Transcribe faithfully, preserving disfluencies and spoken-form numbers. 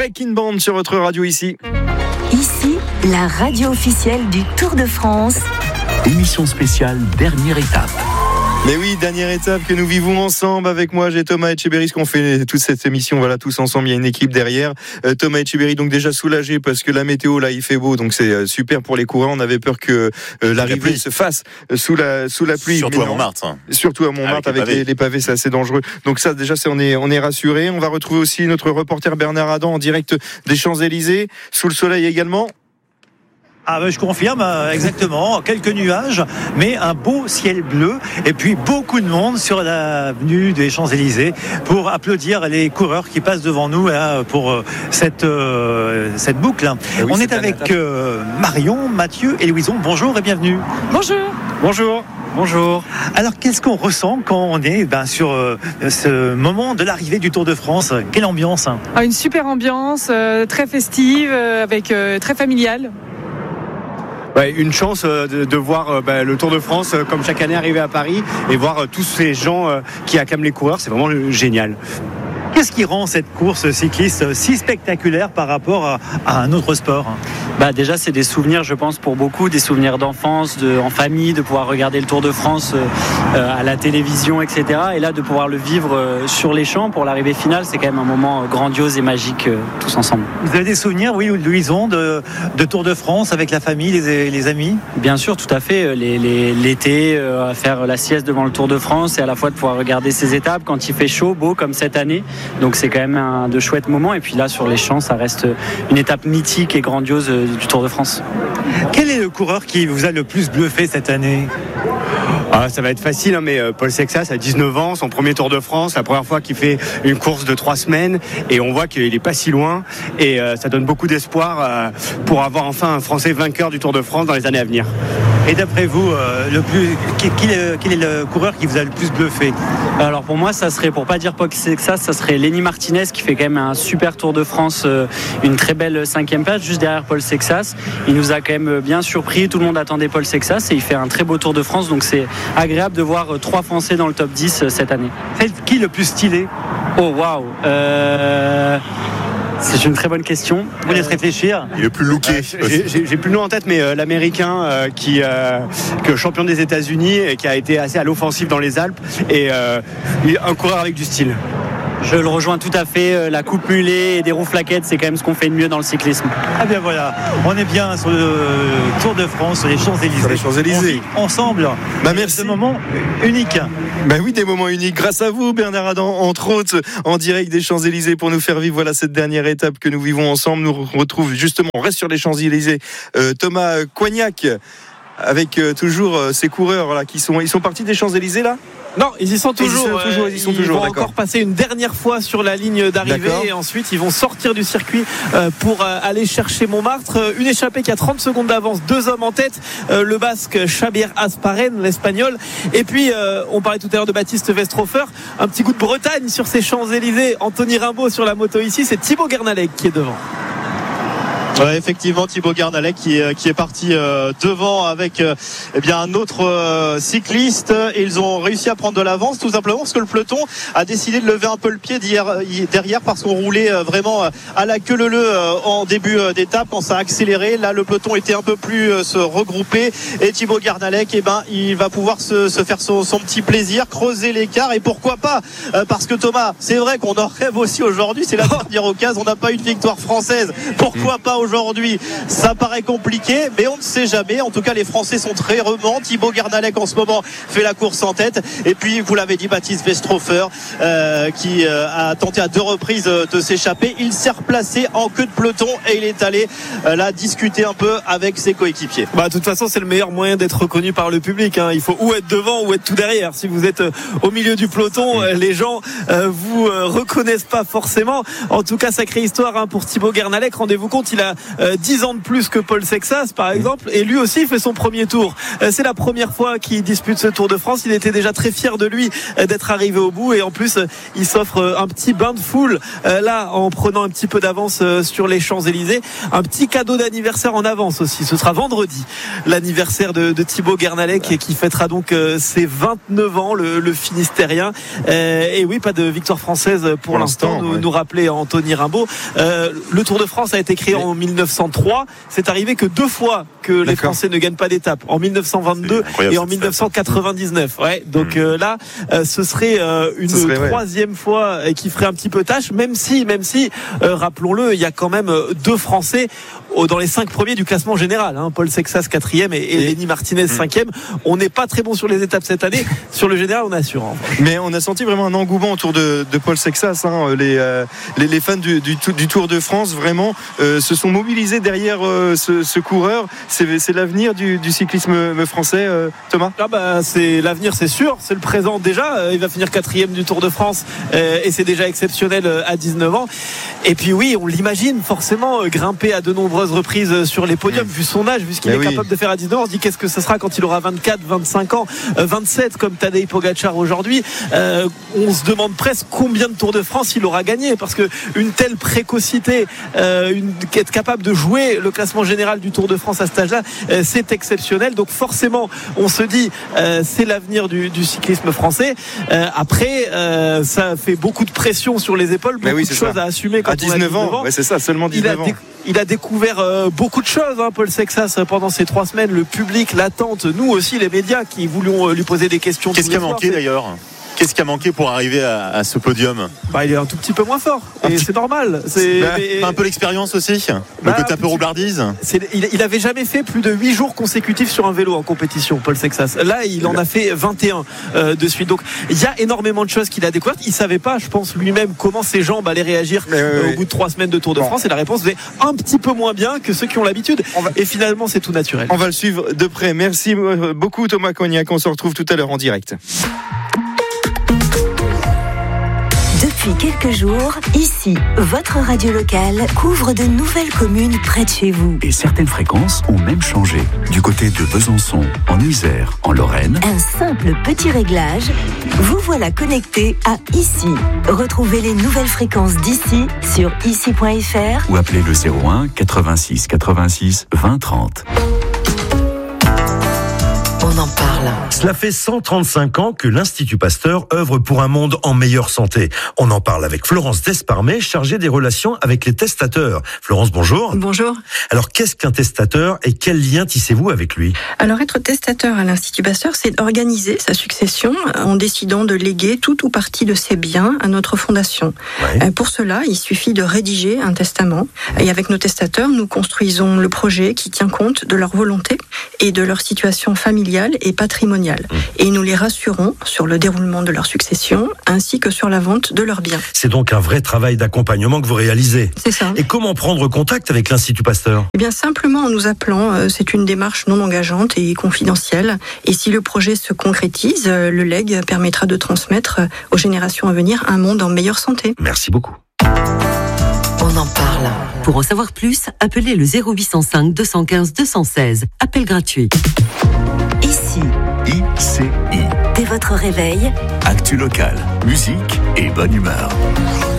Breaking Band sur votre radio ici. Ici, la radio officielle du Tour de France. Émission spéciale, dernière étape. Mais oui, dernière étape que nous vivons ensemble. Avec moi, j'ai Thomas Etcheberry, qu'on fait toute cette émission. Voilà, tous ensemble, il y a une équipe derrière. Euh, Thomas Etcheberry, donc déjà soulagé parce que la météo là, il fait beau, donc c'est super pour les coureurs. On avait peur que euh, l'arrivée se fasse sous la sous la pluie. Surtout à Montmartre. Hein. Surtout à Montmartre avec, avec les, les pavés, c'est assez dangereux. Donc ça, déjà, c'est, on est on est rassuré. On va retrouver aussi notre reporter Bernard Adam en direct des Champs-Élysées, sous le soleil également. Ah ben je confirme, exactement, quelques nuages, mais un beau ciel bleu, et puis beaucoup de monde sur l'avenue des Champs-Élysées pour applaudir les coureurs qui passent devant nous là, pour cette, euh, cette boucle. Oui, on est avec euh, Marion, Mathieu et Louison. Bonjour et bienvenue. Bonjour. Bonjour. Bonjour. Alors, qu'est-ce qu'on ressent quand on est ben, sur euh, ce moment de l'arrivée du Tour de France ? Quelle ambiance ? Ah, une super ambiance, euh, très festive, euh, avec euh, très familiale. Ouais, une chance de, de voir bah, le Tour de France comme chaque année arriver à Paris et voir tous ces gens qui acclament les coureurs, c'est vraiment génial. Qu'est-ce qui rend cette course cycliste si spectaculaire par rapport à, à un autre sport ? Bah déjà c'est des souvenirs, je pense, pour beaucoup, des souvenirs d'enfance, de, en famille, de pouvoir regarder le Tour de France euh, à la télévision, et cetera. Et là de pouvoir le vivre euh, sur les champs pour l'arrivée finale, c'est quand même un moment grandiose et magique euh, tous ensemble. Vous avez des souvenirs, oui, Louison, de, de Tour de France avec la famille, les, les amis ? Bien sûr, tout à fait. Les, les, l'été, euh, à faire la sieste devant le Tour de France et à la fois de pouvoir regarder ces étapes quand il fait chaud, beau comme cette année. Donc c'est quand même un de chouettes moments. Et puis là sur les champs, ça reste une étape mythique et grandiose euh, du Tour de France. Quel est le coureur qui vous a le plus bluffé cette année ? Ah, ça va être facile, hein, mais euh, Paul Sexas a dix-neuf ans, son premier Tour de France, la première fois qu'il fait une course de trois semaines, et on voit qu'il n'est pas si loin, et euh, ça donne beaucoup d'espoir euh, pour avoir enfin un Français vainqueur du Tour de France dans les années à venir. Et d'après vous, euh, le plus, quel, est, quel est le coureur qui vous a le plus bluffé ? Alors pour moi, ça serait, pour pas dire Paul Sexas, ça serait Lenny Martinez qui fait quand même un super Tour de France, euh, une très belle cinquième place juste derrière Paul Sexas. Il nous a quand même bien surpris, tout le monde attendait Paul Sexas et il fait un très beau Tour de France, donc c'est agréable de voir trois Français dans le top dix cette année. C'est qui le plus stylé ? Oh waouh euh... C'est une très bonne question. Vous laissez réfléchir. Il est le plus looké. Euh, j'ai, j'ai, j'ai plus le nom en tête, mais euh, l'américain euh, qui, euh, qui est champion des États-Unis et qui a été assez à l'offensive dans les Alpes et euh, un coureur avec du style. Je le rejoins tout à fait. La coupe mulet et des roues flaquettes, c'est quand même ce qu'on fait de mieux dans le cyclisme. Ah bien voilà, on est bien sur le Tour de France, sur les Champs-Élysées. Sur les Champs-Élysées. Ensemble. Bah merci. Ce moment unique. Bah oui, des moments uniques. Grâce à vous, Bernard Adam, entre autres, en direct des Champs-Élysées pour nous faire vivre voilà cette dernière étape que nous vivons ensemble. Nous retrouve justement, on reste sur les Champs-Élysées, euh, Thomas Coignac avec euh, toujours euh, ces coureurs là qui sont, ils sont partis des Champs-Élysées là. Non, ils y sont toujours. Ils, sont toujours, ils, sont ils toujours, vont d'accord. encore passer une dernière fois sur la ligne d'arrivée d'accord. Et ensuite ils vont sortir du circuit pour aller chercher Montmartre. Une échappée qui a trente secondes d'avance, deux hommes en tête, le basque Xavier Asparen, l'espagnol. Et puis on parlait tout à l'heure de Baptiste Westrofer, un petit coup de Bretagne sur ces Champs-Élysées. Anthony Rimbaud sur la moto ici, c'est Thibaut Guernalec qui est devant. Ouais, effectivement, Thibaut Guernalec qui est, qui est parti euh, devant avec euh, eh bien un autre euh, cycliste. Et ils ont réussi à prendre de l'avance tout simplement parce que le peloton a décidé de lever un peu le pied derrière parce qu'on roulait euh, vraiment à la queue leu euh, en début euh, d'étape quand ça a accéléré. Là, le peloton était un peu plus euh, se regrouper et Thibaut Guernalec, eh ben, il va pouvoir se, se faire son, son petit plaisir, creuser l'écart et pourquoi pas euh, parce que Thomas, c'est vrai qu'on en rêve aussi aujourd'hui. C'est la dernière occasion. On n'a pas eu de victoire française. Pourquoi pas aujourd'hui? Aujourd'hui, ça paraît compliqué, mais on ne sait jamais. En tout cas, les Français sont très remants. Thibaut Guernalec, en ce moment, fait la course en tête. Et puis, vous l'avez dit, Baptiste Westrofer, euh, qui euh, a tenté à deux reprises euh, de s'échapper. Il s'est replacé en queue de peloton et il est allé euh, là discuter un peu avec ses coéquipiers. Bah, de toute façon, c'est le meilleur moyen d'être reconnu par le public, hein. Il faut ou être devant ou être tout derrière. Si vous êtes euh, au milieu du peloton, euh, les gens euh, vous euh, reconnaissent pas forcément. En tout cas, sacrée histoire hein, pour Thibaut Guernalec. Rendez-vous compte, il a a euh, dix ans de plus que Paul Sexas, par exemple, et lui aussi fait son premier tour. Euh, c'est la première fois qu'il dispute ce Tour de France. Il était déjà très fier de lui euh, d'être arrivé au bout, et en plus, euh, il s'offre euh, un petit bain de foule euh, là, en prenant un petit peu d'avance euh, sur les Champs-Élysées. Un petit cadeau d'anniversaire en avance aussi. Ce sera vendredi, l'anniversaire de, de Thibaut Guernalec, qui, qui fêtera donc euh, ses vingt-neuf ans, le, le Finistérien. Euh, et oui, pas de victoire française pour, pour l'instant, l'instant nous, ouais. nous rappelait Anthony Rimbaud. Euh, le Tour de France a été créé oui. en mille neuf cent trois. C'est arrivé que deux fois que D'accord. les Français ne gagnent pas d'étape, en mille neuf cent vingt-deux et en mille neuf cent quatre-vingt-dix-neuf. Ouais, donc mmh. euh, là, euh, ce serait euh, une ce serait, troisième ouais. fois euh, qui ferait un petit peu tâche, même si, même si, euh, rappelons-le, il y a quand même euh, deux Français euh, dans les cinq premiers du classement général. Hein, Paul Sexas quatrième et, et, et Lenny Martinez cinquième. Mmh. On n'est pas très bon sur les étapes cette année. Sur le général, on assure. Hein. Mais on a senti vraiment un engouement autour de, de Paul Sexas. Hein. Les, euh, les, les fans du, du, du Tour de France vraiment euh, se sont mobilisés derrière euh, ce, ce coureur. C'est, c'est l'avenir du, du cyclisme français, euh, Thomas. Ah bah, c'est l'avenir, c'est sûr. C'est le présent déjà. Euh, il va finir quatrième du Tour de France euh, et c'est déjà exceptionnel euh, à dix-neuf ans. Et puis oui, on l'imagine forcément euh, grimper à de nombreuses reprises sur les podiums, mmh. vu son âge, vu ce qu'il Mais est oui. capable de faire à dix-neuf ans. On se dit qu'est-ce que ce sera quand il aura vingt-quatre, vingt-cinq ans, euh, vingt-sept comme Tadej Pogacar aujourd'hui. Euh, on se demande presque combien de Tours de France il aura gagné, parce que une telle précocité, euh, une, être capable de jouer le classement général du Tour de France à cet âge-là, euh, c'est exceptionnel. Donc forcément, on se dit euh, c'est l'avenir du, du cyclisme français. Euh, après, euh, ça fait beaucoup de pression sur les épaules, beaucoup oui, de choses ça. à assumer quand à dix-neuf, on a dix-neuf ans. ans. Ouais, c'est ça, seulement dix-neuf ans. Il a découvert euh, beaucoup de choses, hein, Paul Sexas, pendant ces trois semaines. Le public, l'attente, nous aussi, les médias qui voulions euh, lui poser des questions. Qu'est-ce qui a manqué c'est... d'ailleurs Qu'est-ce qui a manqué pour arriver à, à ce podium? Bah, il est un tout petit peu moins fort. Et c'est normal. C'est bah, mais... un peu l'expérience aussi. Le bah, côté un peu roublardise. C'est... Il, il avait jamais fait plus de huit jours consécutifs sur un vélo en compétition, Paul Sexas. Là, il en a fait vingt et un euh, de suite. Donc, il y a énormément de choses qu'il a découvertes. Il savait pas, je pense, lui-même comment ses jambes allaient réagir oui, euh, oui. au bout de trois semaines de Tour de bon. France. Et la réponse est un petit peu moins bien que ceux qui ont l'habitude. Va... Et finalement, c'est tout naturel. On va le suivre de près. Merci beaucoup, Thomas Cognac. On se retrouve tout à l'heure en direct. Depuis quelques jours, ici, votre radio locale couvre de nouvelles communes près de chez vous. Et certaines fréquences ont même changé. Du côté de Besançon, en Isère, en Lorraine. Un simple petit réglage, vous voilà connecté à ici. Retrouvez les nouvelles fréquences d'ici sur ici point f r ou appelez le zéro un quatre-vingt-six quatre-vingt-six vingt trente. On en parle. Cela fait cent trente-cinq ans que l'Institut Pasteur œuvre pour un monde en meilleure santé. On en parle avec Florence Desparmet, chargée des relations avec les testateurs. Florence, bonjour. Bonjour. Alors, qu'est-ce qu'un testateur et quel lien tissez-vous avec lui? Alors, être testateur à l'Institut Pasteur, c'est organiser sa succession en décidant de léguer tout ou partie de ses biens à notre fondation. Ouais. Pour cela, il suffit de rédiger un testament. Et avec nos testateurs, nous construisons le projet qui tient compte de leur volonté et de leur situation familiale et patrimoniale. Et nous les rassurons sur le déroulement de leur succession ainsi que sur la vente de leurs biens. C'est donc un vrai travail d'accompagnement que vous réalisez. C'est ça. Et comment prendre contact avec l'Institut Pasteur? Eh bien, simplement en nous appelant. C'est une démarche non engageante et confidentielle. Et si le projet se concrétise, le legs permettra de transmettre aux générations à venir un monde en meilleure santé. Merci beaucoup. On en parle. Pour en savoir plus, appelez le zéro huit cent cinq deux cent quinze deux cent seize. Appel gratuit. Ici. I C I. Dès votre réveil. Actu local, musique et bonne humeur.